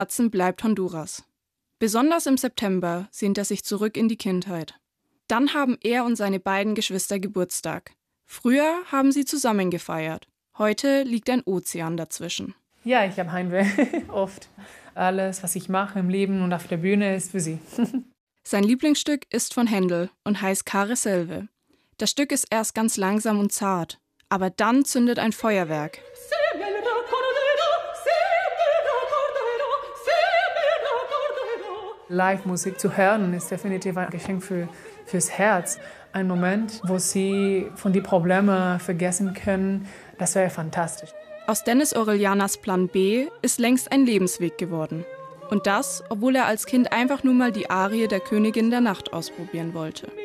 Herzen bleibt Honduras. Besonders im September sehnt er sich zurück in die Kindheit. Dann haben er und seine beiden Geschwister Geburtstag. Früher haben sie zusammen gefeiert. Heute liegt ein Ozean dazwischen. Ja, ich habe Heimweh, oft. Alles, was ich mache im Leben und auf der Bühne, ist für sie. Sein Lieblingsstück ist von Händel und heißt Care Selve. Das Stück ist erst ganz langsam und zart, aber dann zündet ein Feuerwerk. Live-Musik zu hören ist definitiv ein Geschenk fürs Herz. Ein Moment, wo sie von den Problemen vergessen können, das wäre fantastisch. Aus Dennis Orellana's Plan B ist längst ein Lebensweg geworden. Und das, obwohl er als Kind einfach nur mal die Arie der Königin der Nacht ausprobieren wollte.